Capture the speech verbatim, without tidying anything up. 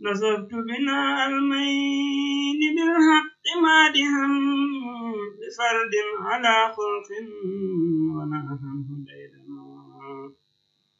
نصبت بنا الميل بالحق مادحا بفرد على خلق